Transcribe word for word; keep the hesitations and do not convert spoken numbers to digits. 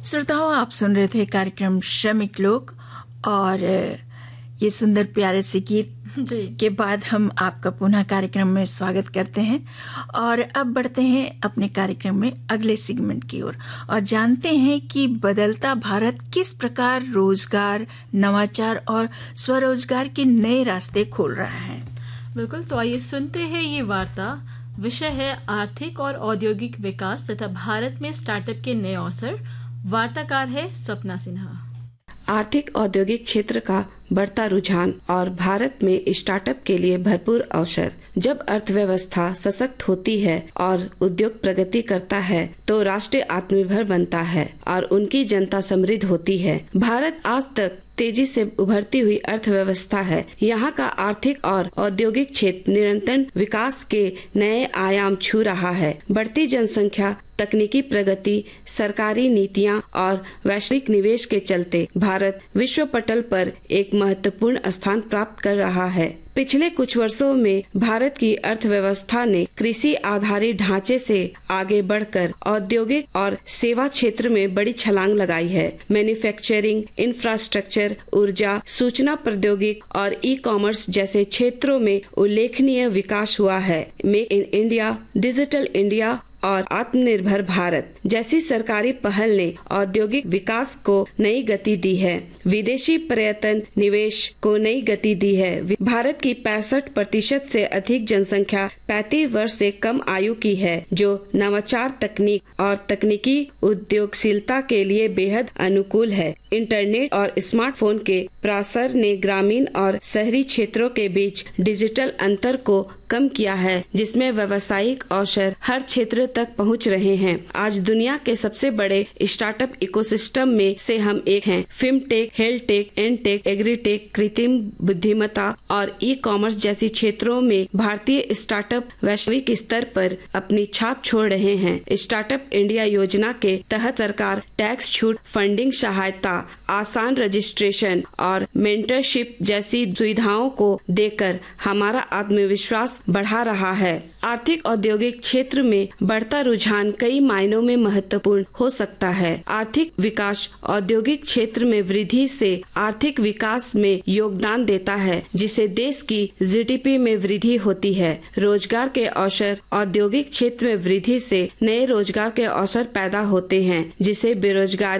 श्रोताओं, आप सुन रहे थे कार्यक्रम श्रमिक लोक और ये सुंदर प्यारे से गीत के बाद हम आपका पुनः कार्यक्रम में स्वागत करते हैं और अब बढ़ते हैं अपने कार्यक्रम में अगले सेगमेंट की ओर और जानते हैं कि बदलता भारत किस प्रकार रोजगार, नवाचार और स्वरोजगार के नए रास्ते खोल रहा है। बिल्कुल, तो आइए सुनते हैं ये वार्ता। विषय है आर्थिक और औद्योगिक विकास तथा भारत में स्टार्टअप के नए अवसर। वार्ताकार है सपना सिन्हा। आर्थिक औद्योगिक क्षेत्र का बढ़ता रुझान और भारत में स्टार्टअप के लिए भरपूर अवसर। जब अर्थव्यवस्था सशक्त होती है और उद्योग प्रगति करता है तो राष्ट्र आत्मनिर्भर बनता है और उनकी जनता समृद्ध होती है। भारत आज तक तेजी से उभरती हुई अर्थव्यवस्था है। यहाँ का आर्थिक और औद्योगिक क्षेत्र निरंतर विकास के नए आयाम छू रहा है। बढ़ती जनसंख्या, तकनीकी प्रगति, सरकारी नीतियाँ और वैश्विक निवेश के चलते भारत विश्व पटल पर एक महत्वपूर्ण स्थान प्राप्त कर रहा है। पिछले कुछ वर्षों में भारत की अर्थव्यवस्था ने कृषि आधारित ढांचे से आगे बढ़कर औद्योगिक और सेवा क्षेत्र में बड़ी छलांग लगाई है। मैन्युफैक्चरिंग, इंफ्रास्ट्रक्चर, ऊर्जा, सूचना प्रौद्योगिकी और ई कॉमर्स जैसे क्षेत्रों में उल्लेखनीय विकास हुआ है। Make in India, digital India और आत्मनिर्भर भारत जैसी सरकारी पहल ने औद्योगिक विकास को नई गति दी है। विदेशी पर्यटन निवेश को नई गति दी है। भारत की पैंसठ प्रतिशत से अधिक जनसंख्या पैंतीस वर्ष से कम आयु की है, जो नवाचार, तकनीक और तकनीकी उद्योगशीलता के लिए बेहद अनुकूल है। इंटरनेट और स्मार्टफोन के प्रसार ने ग्रामीण और शहरी क्षेत्रों के बीच डिजिटल अंतर को कम किया है, जिसमें व्यावसायिक अवसर हर क्षेत्र तक पहुंच रहे हैं। आज दुनिया के सबसे बड़े स्टार्टअप इकोसिस्टम में से हम एक हैं। फिमटेक, हेल्थटेक, एनटेक, एग्रीटेक, कृत्रिम बुद्धिमत्ता और ई कॉमर्स जैसी क्षेत्रों में भारतीय स्टार्टअप वैश्विक स्तर पर अपनी छाप छोड़ रहे हैं। स्टार्टअप इंडिया योजना के तहत सरकार टैक्स छूट, फंडिंग सहायता, आसान रजिस्ट्रेशन और मेंटरशिप जैसी सुविधाओं को देकर हमारा आत्मविश्वास बढ़ा रहा है। आर्थिक औद्योगिक क्षेत्र में बढ़ता रुझान कई मायनों में महत्वपूर्ण हो सकता है। आर्थिक विकास औद्योगिक क्षेत्र में वृद्धि से आर्थिक विकास में योगदान देता है, जिससे देश की जीडीपी में वृद्धि होती है। रोजगार के अवसर औद्योगिक क्षेत्र में वृद्धि से नए रोजगार के अवसर पैदा होते हैं, जिससे बेरोजगारी